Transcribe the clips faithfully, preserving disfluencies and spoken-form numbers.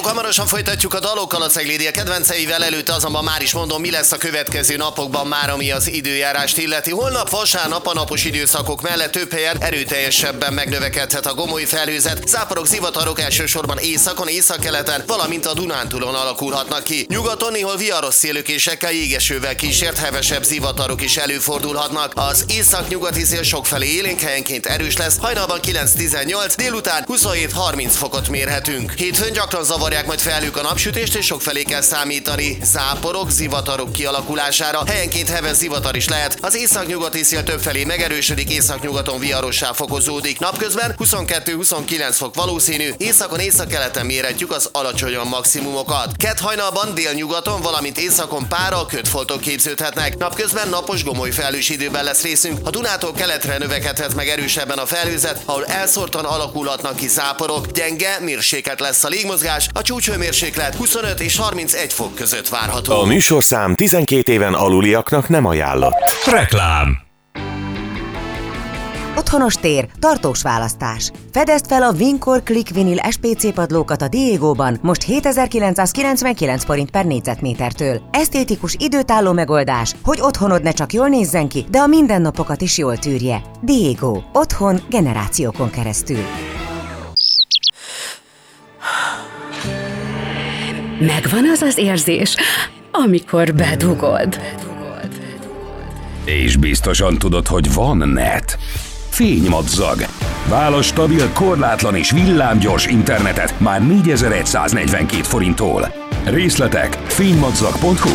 Hamarosan folytatjuk a dalokkal a Ceglédi a kedvenceivel, előtte azonban már is mondom, mi lesz a következő napokban már, ami az időjárást illeti. Holnap vasárnap a napos időszakok mellett több helyen erőteljesebben megnövekedhet a gomoly felhőzet. Záporok, zivatarok elsősorban északon, északkeleten, valamint a Dunántúlon alakulhatnak ki. Nyugaton néhol viharos szélük és ekkel jégesővel kísért hevesebb zivatarok is előfordulhatnak. Az észak-nyugati szél sokfelé élénk, helyenként erős lesz, hajnalban kilenc-tizennyolc, délután huszonhét-harminc fokot mérhetünk. Hétfőn gyakran zavarják majd felhők a napsütést, és sokfelé kell számítani záporok, zivatarok kialakulására. Helyenként heves zivatar is lehet. Az északnyugati szél többfelé megerősödik, északnyugaton viharossá fokozódik. Napközben huszonkettő-huszonkilenc fok valószínű, északon, északkeleten mérhetjük az alacsonyabb maximumokat. Kedd hajnalban délnyugaton, valamint északon pára, kötfoltok képződhetnek. Napközben napos gomoly felhős időben lesz részünk. A Dunától keletre növekedhet meg erősebben a felhőzet, ahol elszórtan alakulhatnak ki záporok. Gyenge, mérsékelt lesz a légmozgás, a csúcshőmérséklet huszonöt és harmincegy fok között várható. A műsorszám tizenkét éven aluliaknak nem ajánlott. Reklám. Otthonos tér, tartós választás. Fedezd fel a Vincor Click Vinyl es pé cé padlókat a Diegóban most hétezer-kilencszázkilencvenkilenc forint per négyzetmétertől. Esztétikus, időtálló megoldás, hogy otthonod ne csak jól nézzen ki, de a mindennapokat is jól tűrje. Diego. Otthon generációkon keresztül. Megvan az az érzés, amikor bedugod. És biztosan tudod, hogy van net. Fénymadzag. Válasz stabil, korlátlan és villámgyors internetet már négyezer-száznegyvenkét forinttól. Részletek fénymadzag pont hu.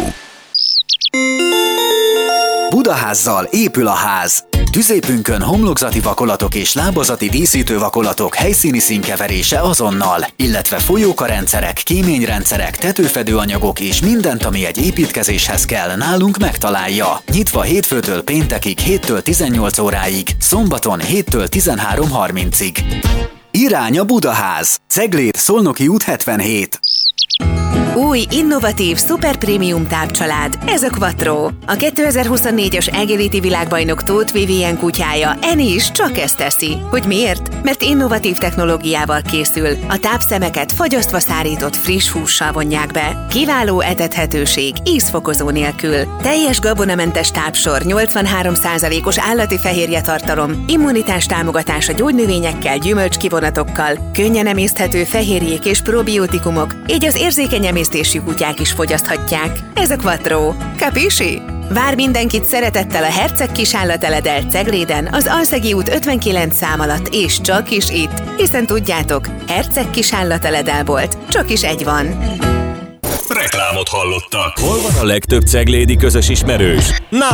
Budaházzal épül a ház. Tüzépünkön homlokzati vakolatok és lábazati díszítő vakolatok helyszíni színkeverése azonnal, illetve folyókarendszerek, kéményrendszerek, tetőfedőanyagok és mindent, ami egy építkezéshez kell, nálunk megtalálja. Nyitva hétfőtől péntekig héttől tizennyolc óráig, szombaton héttől tizenhárom harmincig. Irány a Budaház. Cegléd, Szolnoki út hetvenhét. Új, innovatív, szuperprémium tápcsalád, ez a Quattro. A kétezer-huszonnégyes Agility világbajnok Tóth Vivien kutyája, Eni is csak ezt teszi. Hogy miért? Mert innovatív technológiával készül. A tápszemeket fagyasztva szárított friss hússal vonják be. Kiváló etethetőség, ízfokozó nélkül. Teljes gabonamentes tápsor, nyolcvanhárom százalékos állati fehérje tartalom, immunitás támogatás a gyógynövényekkel, gyümölcskivonatokkal, könnyen emészthető fehérjék és probiotikumok, így az érzékeny emésztésű kutyák is fogyaszthatják. Ez a Quattro. Capisci? Vár mindenkit szeretettel a Herceg kisállatteledel Cegléden, az Alszegi út ötvenkilenc szám alatt, és csak is itt. Hiszen tudjátok, Herceg kisállatteledel csak is egy van. Reklámot hallottak. Hol van a legtöbb ceglédi közös ismerős? Na,